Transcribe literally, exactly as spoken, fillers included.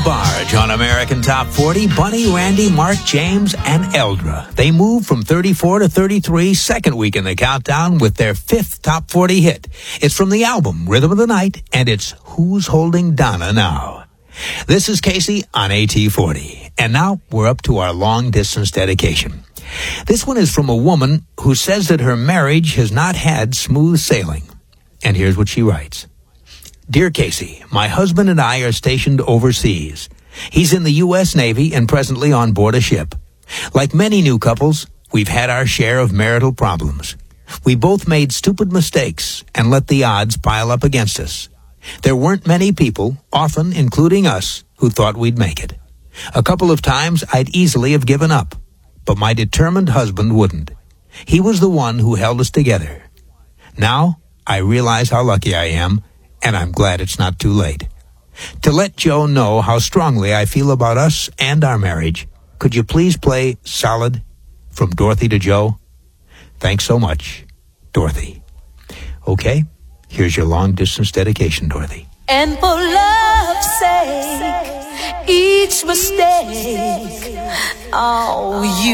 Barge on American Top forty, Bunny, Randy, Mark, James, and Eldra. They moved from thirty-four to thirty-three, second week in the countdown with their fifth Top forty hit. It's from the album Rhythm of the Night, and it's Who's Holding Donna Now? This is Casey on A T forty, and now we're up to our long-distance dedication. This one is from a woman who says that her marriage has not had smooth sailing. And here's what she writes. Dear Casey, my husband and I are stationed overseas. He's in the U S Navy and presently on board a ship. Like many new couples, we've had our share of marital problems. We both made stupid mistakes and let the odds pile up against us. There weren't many people, often including us, who thought we'd make it. A couple of times I'd easily have given up, but my determined husband wouldn't. He was the one who held us together. Now I realize how lucky I am, and I'm glad it's not too late. To let Joe know how strongly I feel about us and our marriage, could you please play Solid from Dorothy to Joe? Thanks so much, Dorothy. Okay, here's your long-distance dedication, Dorothy. And for love's sake, each mistake, oh, you